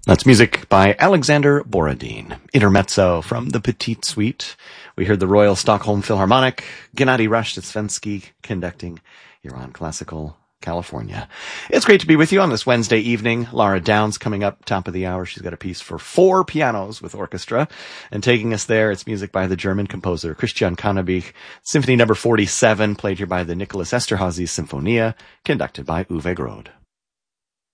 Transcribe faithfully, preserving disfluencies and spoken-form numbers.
That's music by Alexander Borodin. Intermezzo from the Petite Suite. We heard the Royal Stockholm Philharmonic, Gennady Rashtsvensky conducting here on Classical California. It's great to be with you on this Wednesday evening. Laura Downs coming up top of the hour. She's got a piece for four pianos with orchestra. And taking us there, it's music by the German composer Christian Cannabich. Symphony number forty-seven, played here by the Nicholas Esterhazy Sinfonia, conducted by Uwe Grode.